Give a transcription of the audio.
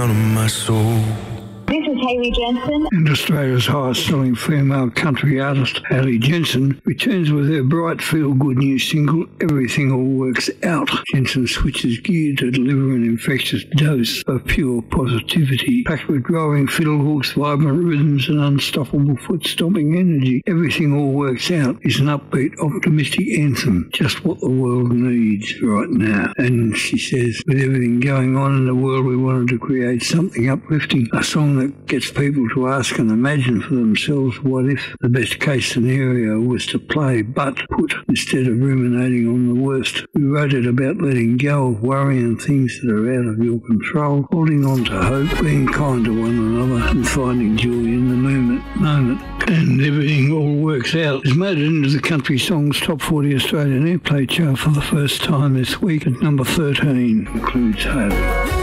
of my soul. This is Hayley Jensen. And Australia's highest-selling female country artist, Hayley Jensen, returns with her bright, feel-good new single, Everything All Works Out. Jensen switches gear to deliver an infectious dose of pure positivity, packed with growing fiddle hooks, vibrant rhythms, and unstoppable foot-stomping energy. Everything All Works Out is an upbeat, optimistic anthem, just what the world needs right now. And she says, with everything going on in the world, we wanted to create something uplifting, a song that gets people to ask and imagine for themselves what if the best case scenario was to play but put instead of ruminating on the worst. We wrote it about letting go of worry and things that are out of your control, holding on to hope, being kind to one another and finding joy in the moment. And Everything All Works Out is made it into the Country Songs Top 40 Australian Airplay chart for the first time this week at number 13. Includes Hayley.